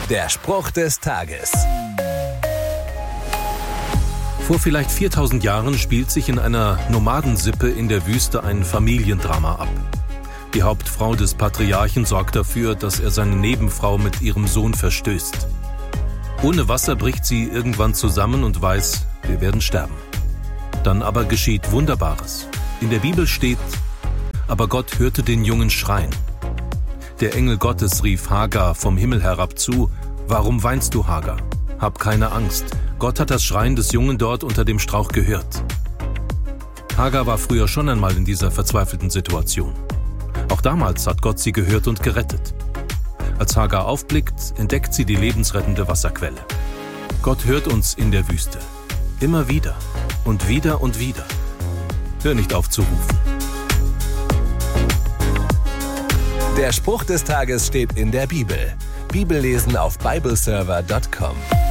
Der Spruch des Tages. Vor vielleicht 4000 Jahren spielt sich in einer Nomadensippe in der Wüste ein Familiendrama ab. Die Hauptfrau des Patriarchen sorgt dafür, dass er seine Nebenfrau mit ihrem Sohn verstößt. Ohne Wasser bricht sie irgendwann zusammen und weiß, wir werden sterben. Dann aber geschieht Wunderbares. In der Bibel steht: Aber Gott hörte den Jungen schreien. Der Engel Gottes rief Hagar vom Himmel herab zu: Warum weinst du, Hagar? Hab keine Angst. Gott hat das Schreien des Jungen dort unter dem Strauch gehört. Hagar war früher schon einmal in dieser verzweifelten Situation. Auch damals hat Gott sie gehört und gerettet. Als Hagar aufblickt, entdeckt sie die lebensrettende Wasserquelle. Gott hört uns in der Wüste. Immer wieder und wieder und wieder. Hör nicht auf zu rufen. Der Spruch des Tages steht in der Bibel. Bibellesen auf bibleserver.com.